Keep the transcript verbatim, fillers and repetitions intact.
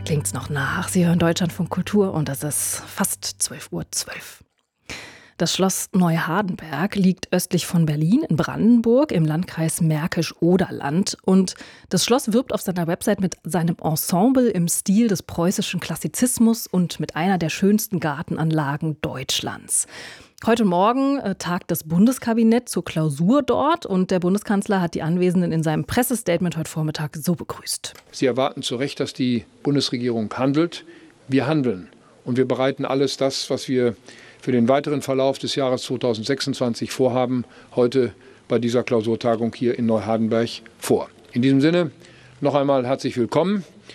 klingt's noch nach. Sie hören Deutschlandfunk Kultur und es ist fast zwölf Uhr zwölf. Das Schloss Neuhardenberg liegt östlich von Berlin in Brandenburg im Landkreis Märkisch-Oderland. Und das Schloss wirbt auf seiner Website mit seinem Ensemble im Stil des preußischen Klassizismus und mit einer der schönsten Gartenanlagen Deutschlands. Heute Morgen äh, tagt das Bundeskabinett zur Klausur dort und der Bundeskanzler hat die Anwesenden in seinem Pressestatement heute Vormittag so begrüßt. Sie erwarten zu Recht, dass die Bundesregierung handelt. Wir handeln und wir bereiten alles das, was wir für den weiteren Verlauf des Jahres zweitausendsechsundzwanzig vorhaben, heute bei dieser Klausurtagung hier in Neuhardenberg vor. In diesem Sinne noch einmal herzlich willkommen.